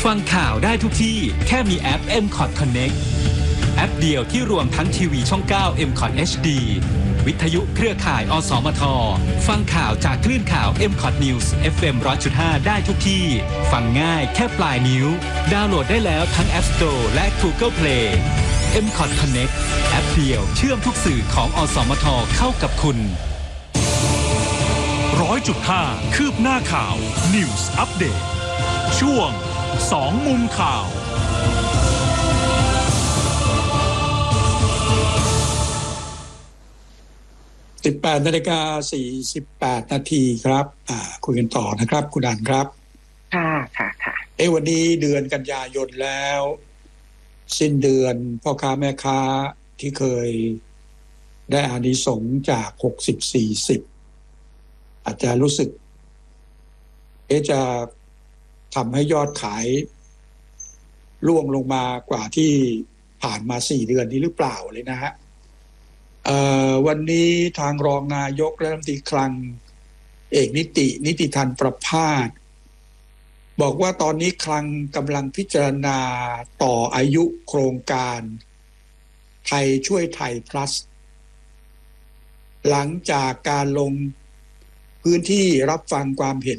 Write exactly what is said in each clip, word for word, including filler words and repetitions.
ฟังข่าวได้ทุกที่แค่มีแอป เอ็ม คอท Connect แอปเดียวที่รวมทั้งทีวีช่อง เก้า เอ็ม คอท เอช ดี วิทยุเครือข่าย อสมท ฟังข่าวจากคลื่นข่าว เอ็ม คอท News เอฟ เอ็ม หนึ่งร้อยจุดห้า ได้ทุกที่ฟังง่ายแค่ปลายนิ้วดาวน์โหลดได้แล้วทั้ง App Store และ Google Play เอ็ม คอท Connect แอปเดียวเชื่อมทุกสื่อของอสมทเข้ากับคุณร้อยจุดห้าคืบหน้าข่าว News Update ช่วงสองมุมข่าวสิบแปดนาฬิกาสี่สิบแปดนาทีครับอ่าคุยกันต่อนะครับคุณอันครับค่ะค่ะค่ะเอ้วันนี้เดือนกันยายนแล้วสิ้นเดือนพ่อค้าแม่ค้าที่เคยได้อานิสงส์จากหกสิบ สี่สิบอาจจะรู้สึกเอ๊ะจะทำให้ยอดขายร่วงลงมากว่าที่ผ่านมาสี่เดือนนี้หรือเปล่าเลยนะฮะวันนี้ทางรองนายกรัฐมนตรีคลังเอกนิตินิติธันประภาสบอกว่าตอนนี้คลังกำลังพิจารณาต่ออายุโครงการไทยช่วยไทย plus หลังจากการลงพื้นที่รับฟังความเห็น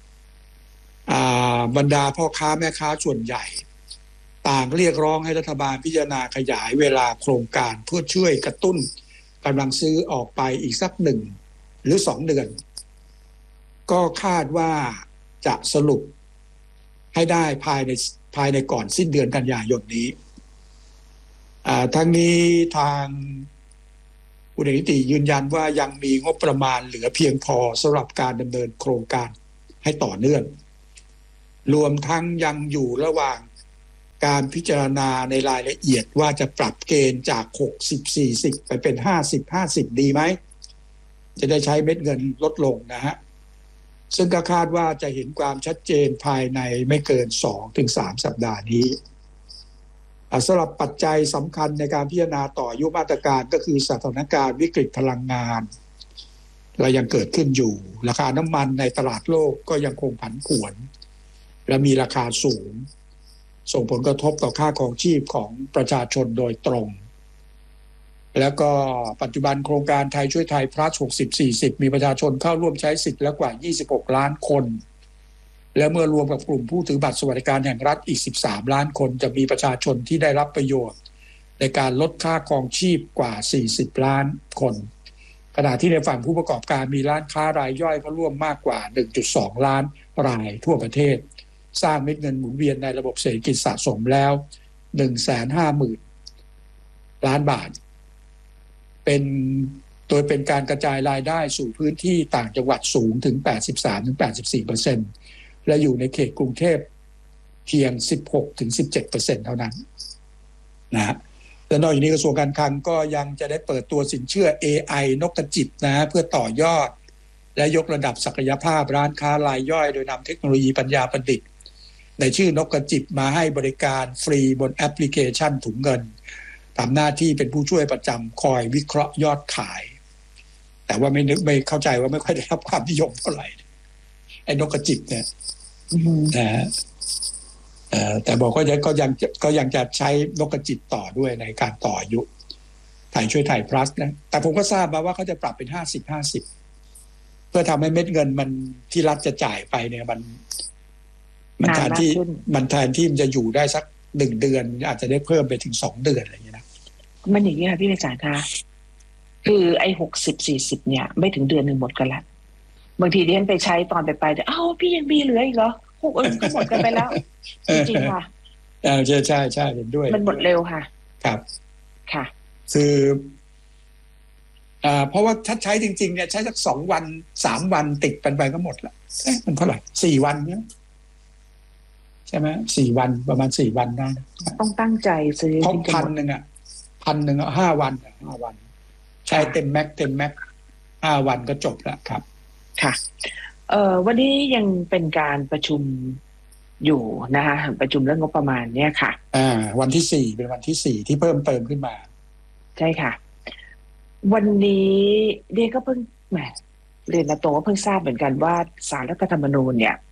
บรรดาพ่อค้าแม่ค้าส่วนใหญ่ต่างเรียกร้องให้รัฐบาลพิจารณาขยายเวลาโครงการเพื่อช่วยกระตุ้นกำลังซื้อออกไปอีกสักหนึ่งหรือสองเดือนก็คาดว่าจะสรุปให้ได้ภายในภายในก่อนสิ้นเดือนกันยายนนี้ทั้งนี้ทางคุณเอกนิติยืนยันว่ายังมีงบประมาณเหลือเพียงพอสำหรับการดำเนินโครงการให้ต่อเนื่องรวมทั้งยังอยู่ระหว่างการพิจารณาในรายละเอียดว่าจะปรับเกณฑ์จากหกสิบ สี่สิบไปเป็นห้าสิบ ห้าสิบดีไหมจะได้ใช้เม็ดเงินลดลงนะฮะซึ่งก็คาดว่าจะเห็นความชัดเจนภายในไม่เกิน สองถึงสาม สัปดาห์นี้สำหรับปัจจัยสำคัญในการพิจารณาต่ออายุมาตรการก็คือสถานการณ์วิกฤตพลังงานเรายังเกิดขึ้นอยู่ราคาน้ำมันในตลาดโลกก็ยังคงผันผวนและมีราคาสูงส่งผลกระทบต่อค่าครองชีพของประชาชนโดยตรงแล้วก็ปัจจุบันโครงการไทยช่วยไทย plus หกสิบ สี่สิบมีประชาชนเข้าร่วมใช้สิทธิ์แล้วกว่ายี่สิบหกล้านคนและเมื่อรวมกับกลุ่มผู้ถือบัตรสวัสดิการแห่งรัฐอีกสิบสามล้านคนจะมีประชาชนที่ได้รับประโยชน์ในการลดค่าครองชีพกว่าสี่สิบล้านคนขณะที่ในฝั่งผู้ประกอบการมีร้านค้ารายย่อยก็ร่วมมากกว่า หนึ่งจุดสอง ล้านรายทั่วประเทศสร้างเม็ดเงินหมุนเวียนในระบบเศรษฐกิจสะสมแล้ว หนึ่งแสนห้าหมื่น ล้านบาทเป็นโดยเป็นการกระจายรายได้สู่พื้นที่ต่างจังหวัดสูงถึง แปดสิบสามถึงแปดสิบสี่เปอร์เซ็นต์ และอยู่ในเขตกรุงเทพเพียง สิบหกถึงสิบเจ็ดเปอร์เซ็นต์ เท่านั้นนะฮะและนอกจากนี้กระทรวงการคลังก็ยังจะได้เปิดตัวสินเชื่อ เอ ไอ นกกระจิบนะเพื่อต่อยอดและยกระดับศักยภาพร้านค้ารายย่อยโดยนำเทคโนโลยีปัญญาประดิษฐ์ในชื่อนกกระจิบมาให้บริการฟรีบนแอปพลิเคชันถุงเงินทำหน้าที่เป็นผู้ช่วยประจำคอยวิเคราะห์ยอดขายแต่ว่าไม่นึกไม่เข้าใจว่าไม่ค่อยได้รับความนิยมเท่าไหร่ไอ้นกกระจิบเนี่ยนะฮะแต่บอกก็ยังก็ยังก็ยังจะใช้นกกระจิบต่อด้วยในการต่ออายุไทยช่วยไทย plus นะแต่ผมก็ทราบมาว่าเขาจะปรับเป็นห้าสิบ ห้าสิบเพื่อทำให้เม็ดเงินมันที่รัฐจะจ่ายไปเนี่ยมันมันแทนที่มันแทนที่มันจะอยู่ได้สักหนึ่งเดือนอาจจะได้เพิ่มไปถึงสองเดือนอะไรอย่างเงี้ยนะมันอย่างนี้ค่ะพี่วิจารณ์คะคือไอ้หกสิบ สี่สิบเนี่ยไม่ถึงเดือนหนึ่งหมดกันละบางทีเดิฉันไปใช้ตอนไปไปจะอ้าวพี่ยังมีเหลืออีกเหรอหกเอิญก็หมดกันไปแล้วจริงๆค่ะใช่ใช่ใช่ใช่เห็นด้วยมันหมดเร็วค่ะครับค่ะคืออ่าเพราะว่าถ้าใช้จริงๆเนี่ยใช้สักสองวันสามวันติดกันไปก็หมดละเอ๊ะมันเท่าไหร่สี่วันเนี่ยใช่ไหมสี่วันประมาณสี่วันได้ต้องตั้งใจซื้อเพราะพันหนึ่งอ่ะพันหนึ่งอ่ะห้าวันอ่ะห้าวันใช้เต็มแม็กเต็มแม็กห้าวันก็จบแล้วครับค่ะเอ่อวันนี้ยังเป็นการประชุมอยู่นะคะประชุมเรื่องงบประมาณเนี่ยค่ะอ่าวันที่สี่เป็นวันที่สี่ที่เพิ่มเติมขึ้นมาใช่ค่ะวันนี้เดียก็เพิ่งแหมเรียนมาโตก็เพิ่งทราบเหมือนกันว่าศาลรัฐธรรมนูญเนี่ย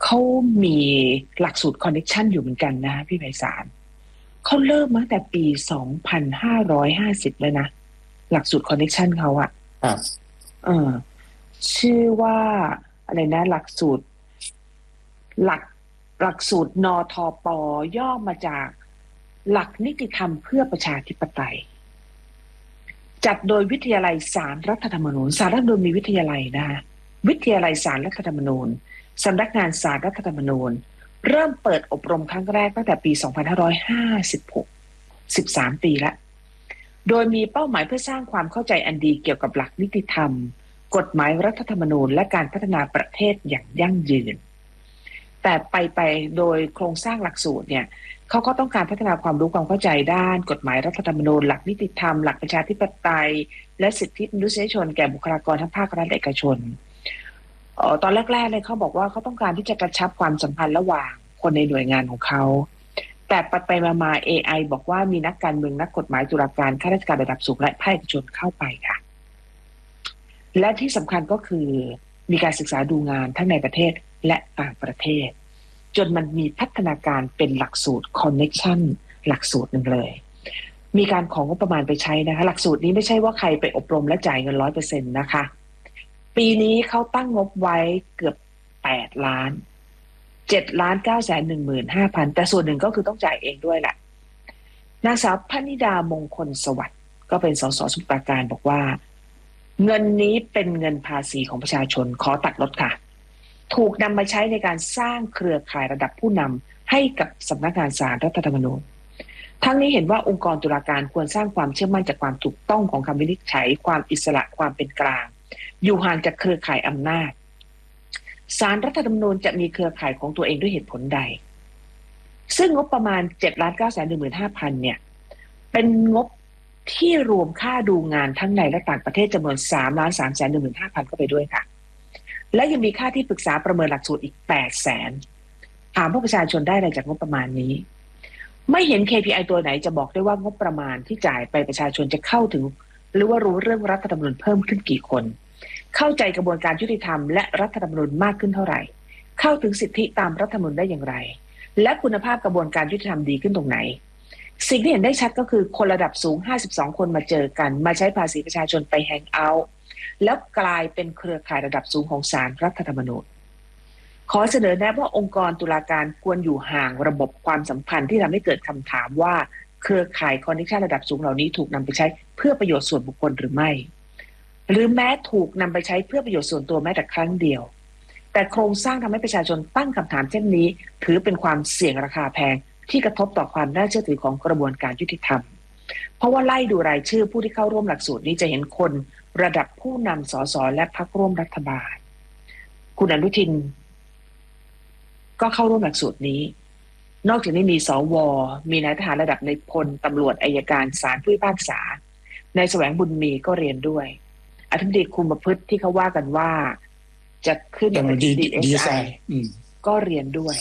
เขามีหลักสูตรคอนเนคชั่นอยู่เหมือนกันนะพี่ไพศาลเขาเริ่มมาตั้งแต่ปีสองพันห้าร้อยห้าสิบแล้วนะหลักสูตรคอนเนคชั่นเขาอะครับเออชื่อว่าอะไรนะหลักสูตรหลักหลักสูตรนทป.ย่อมาจากหลักนิติธรรมเพื่อประชาธิปไตยจัดโดยวิทยาลัยศาลรัฐธรรมนูญศาลรัฐธรรมนูญมีวิทยาลัยนะวิทยาลัยศาลรัฐธรรมนูญสำนักงานศาลรัฐธรรมนูญเริ่มเปิดอบรมครั้งแรกตั้งแต่ปีสองพันห้าร้อยห้าสิบหก สิบสามปีละโดยมีเป้าหมายเพื่อสร้างความเข้าใจอันดีเกี่ยวกับหลักนิติธรรมกฎหมายรัฐธรรมนูญและการพัฒนาประเทศอย่างยั่งยืนแต่ไปไปโดยโครงสร้างหลักสูตรเนี่ยเขาก็ต้องการพัฒนาความรู้ความเข้าใจด้านกฎหมายรัฐธรรมนูญหลักนิติธรรมหลักประชาธิปไตยและสิทธิมนุษยชนแก่บุคลากรทั้งภาครัฐและเอกชนเอ่อตอนแรกๆเลยเขาบอกว่าเขาต้องการที่จะกระชับความสัมพันธ์ระหว่างคนในหน่วยงานของเขาแต่ไปไปมาๆ เอ ไอ บอกว่ามีนักการเมืองนักกฎหมายตุลาการข้าราชการระดับสูงและภาคเอกชนเข้าไปค่ะและที่สำคัญก็คือมีการศึกษาดูงานทั้งในประเทศและต่างประเทศจนมันมีพัฒนาการเป็นหลักสูตร Connection หลักสูตรหนึ่งเลยมีการของงบประมาณไปใช้นะคะหลักสูตรนี้ไม่ใช่ว่าใครไปอบรมและจ่ายเงิน ร้อยเปอร์เซ็นต์ นะคะปีนี้เขาตั้งงบไว้เกือบแปดล้านเจ็ดล้านเก้าแสนหนึ่งหมื่นห้าพันแต่ส่วนหนึ่งก็คือต้องจ่ายเองด้วยแหละนางสาวพนิดามงคลสวัสดิ์ก็เป็นสสสมุทรปราการบอกว่าเงินนี้เป็นเงินภาษีของประชาชนขอตัดลดค่ะถูกนำมาใช้ในการสร้างเครือข่ายระดับผู้นำให้กับสำนักงานศาลรัฐธรรมนูญทั้งนี้เห็นว่าองค์กรตุลาการควรสร้างความเชื่อมั่นจากความถูกต้องของคำวินิจฉัยความอิสระความเป็นกลางอยู่ห่างจากเครือข่ายอำนาจศาลรัฐธรรมนูญจะมีเครือข่ายของตัวเองด้วยเหตุผลใดซึ่งงบประมาณ เจ็ดล้านเก้าแสนหนึ่งหมื่นห้าพัน เนี่ยเป็นงบที่รวมค่าดูงานทั้งในและต่างประเทศจำนวน สามล้านสามแสนหนึ่งหมื่นห้าพัน เข้าไปด้วยค่ะและยังมีค่าที่ปรึกษาประเมินหลักสูตรอีก แปดแสน ถามว่าประชาชนได้อะไรจากงบประมาณนี้ไม่เห็น เค พี ไอ ตัวไหนจะบอกได้ว่างบประมาณที่จ่ายไปประชาชนจะเข้าถึงหรือว่ารู้เรื่องรัฐธรรมนูญเพิ่มขึ้นกี่คนเข้าใจกระบวนการยุติธรรมและรัฐธรรมนูญมากขึ้นเท่าไหร่เข้าถึงสิทธิตามรัฐธรรมนูญได้อย่างไรและคุณภาพกระบวนการยุติธรรมดีขึ้นตรงไหนสิ่งที่เห็นได้ชัดก็คือคนระดับสูงห้าสิบสองคนมาเจอกันมาใช้ภาษีประชาชนไปแฮงเอาท์แล้วกลายเป็นเครือข่ายระดับสูงของศาลรัฐธรรมนูญขอเสนอแนะว่าองค์กรตุลาการควรอยู่ห่างระบบความสัมพันธ์ที่ทำให้เกิดคำถามว่าเครือข่ายคอนเนคชั่นระดับสูงเหล่านี้ถูกนำไปใช้เพื่อประโยชน์ส่วนบุคคลหรือไม่หรือแม้ถูกนำไปใช้เพื่อประโยชน์ส่วนตัวแม้แต่ครั้งเดียวแต่โครงสร้างทำให้ประชาชนตั้งคำถามเช่นนี้ถือเป็นความเสี่ยงราคาแพงที่กระทบต่อความน่าเชื่อถือของกระบวนการยุติธรรมเพราะว่าไล่ดูรายชื่อผู้ที่เข้าร่วมหลักสูตรนี้จะเห็นคนระดับผู้นำสสและพรรคร่วมรัฐบาลคุณอนุทินก็เข้าร่วมหลักสูตรนี้นอกจากนี้มีสวมีนายทหารระดับในพลตำรวจอัยการศาลผู้พิพากษานายแสวงบุญมีก็เรียนด้วยอธิบดีคุมประพฤติที่เขาว่ากันว่าจะขึ้นเป็น ดี เอส ไอ ก็เรียนด้วย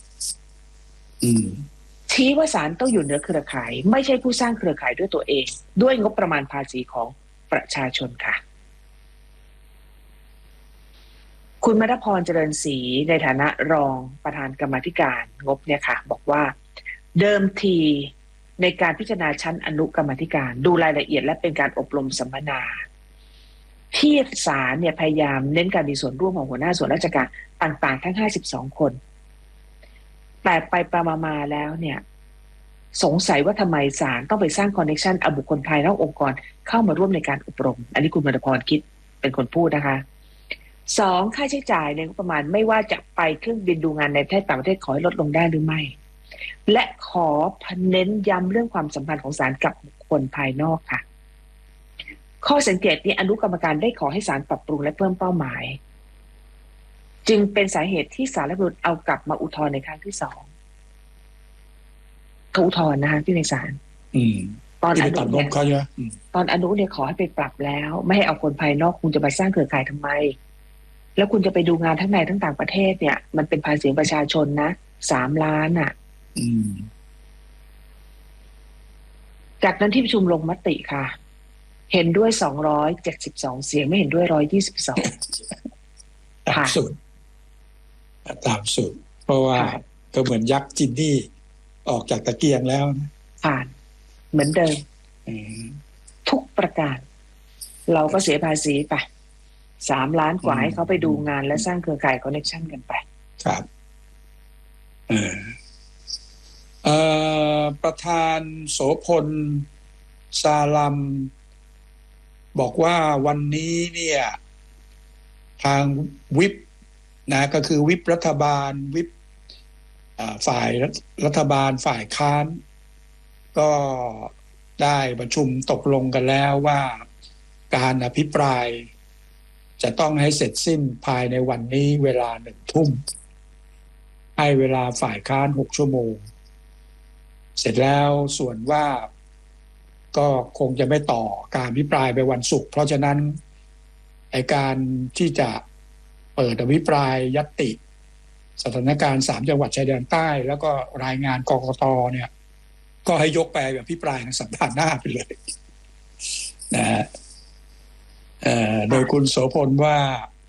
ชี้ว่าศาลต้องอยู่เหนือเครือข่ายไม่ใช่ผู้สร้างเครือข่ายด้วยตัวเองด้วยงบประมาณภาษีของประชาชนค่ะคุณมณพรเจริญศรีในฐานะรองประธานกรรมาธิการงบเนี่ยค่ะบอกว่าเดิมทีในการพิจารณาชั้นอนุกรรมาธิการดูรายละเอียดและเป็นการอบรมสัมมนาที่ศาลเนี่ยพยายามเน้นการมีส่วนร่วมของหัวหน้าส่วนราชการต่างๆทั้งห้าสิบสองคนแต่ไปประมาณแล้วเนี่ยสงสัยว่าทำไมศาลต้องไปสร้างคอนเนคชั่นเอาบุคคลภายนอกองค์กรเข้ามาร่วมในการอบรมอันนี้คุณมณพรคิดเป็นคนพูดนะคะสองค่าใช้จ่ายในงบประมาณไม่ว่าจะไปเครื่องบินดูงานในประเทศต่างประเทศขอให้ลดลงได้หรือไม่และขอเน้นย้ำเรื่องความสัมพันธ์ของศาลกับบุคคลภายนอกค่ะข้อสังเกตนี้อนุกรรมการได้ขอให้ศาลปรับปรุงและเพิ่มเป้าหมายจึงเป็นสาเหตุที่ศาลรัฐธรรมนูญเอากลับมาอุทธรณ์ในครั้งที่สองเขาอุทธรณ์นะคะที่ในศาลตอนอนุเนี่ยตอนอนุเนี่ยขอให้ไปปรับแล้วไม่ให้เอาคนภายนอกคุณจะมาสร้างเครือข่ายทำไมแล้วคุณจะไปดูงานทั้งในทั้งต่างประเทศเนี่ยมันเป็นภาษีประชาชนนะสามล้านอ่ะจากนั้นที่ประชุมลงมติค่ะเห็นด้วยสองร้อยเจ็ดสิบสองเสียงไม่เห็นด้วยหนึ่งร้อยยี่สิบสองค่ะตามสูตรเพราะว่าก็เหมือนยักษ์จินนี่ออกจากตะเกียงแล้วนะผ่านเหมือนเดิมอืมทุกประการ เราก็เสียภาษีไปสามล้านกว่าให้เขาไปดูงานและสร้างเครือข่ายคอนเนคชั่นกันไปครับเออเอ่อประธานโสพลซาลัมบอกว่าวันนี้เนี่ยทางวิปนะก็คือวิปรัฐบาลวิปฝ่ายรัฐบาลฝ่ายค้านก็ได้ประชุมตกลงกันแล้วว่าการอภิปรายจะต้องให้เสร็จสิ้นภายในวันนี้เวลาหนึ่งทุ่มให้เวลาฝ่ายค้านหกชั่วโมงเสร็จแล้วส่วนว่าก็คงจะไม่ต่อการอภิปรายไปวันศุกร์เพราะฉะนั้นไอ้การที่จะเปิดอภิปรายญัตติสถานการณ์สามจังหวัดชายแดนใต้แล้วก็รายงานกกต.เนี่ยก็ให้ยกไปอภิปรายในสัปดาห์หน้าไปเลยนะฮะโดยคุณโสพลว่า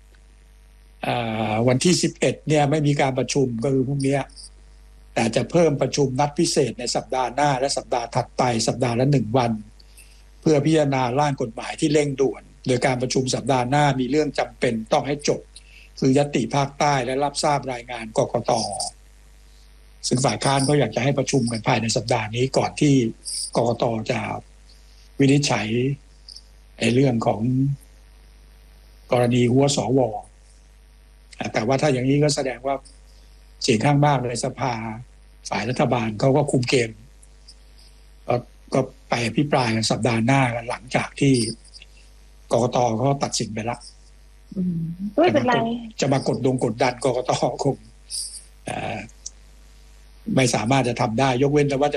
วันที่สิบเอ็ดเนี่ยไม่มีการประชุมก็คือพรุ่งนี้แต่จะเพิ่มประชุมนัดพิเศษในสัปดาห์หน้าและสัปดาห์ถัดไปสัปดาห์ละหนึ่งวันเพื่อพิจารณาร่างกฎหมายที่เร่งด่วนโดยการประชุมสัปดาห์หน้ามีเรื่องจำเป็นต้องให้จบคือญัตติภาคใต้และรับทราบรายงานกกต.ซึ่งฝ่ายค้านก็อยากจะให้ประชุมกันภายในสัปดาห์นี้ก่อนที่กกต.จะวินิจฉัยในเรื่องของกรณีหัวสวแต่ว่าถ้าอย่างนี้ก็แสดงว่าเสียงข้างมากในสภาฝ่ายรัฐบาลเขาก็คุมเกมก็ไปอภิปรายกันสัปดาห์หน้าหลังจากที่กกต.เขาตัดสินไปแล้วไม่เป็นไรจะมากดดงกดดันกกต.คงไม่สามารถจะทำได้ยกเว้นแต่ว่าจะ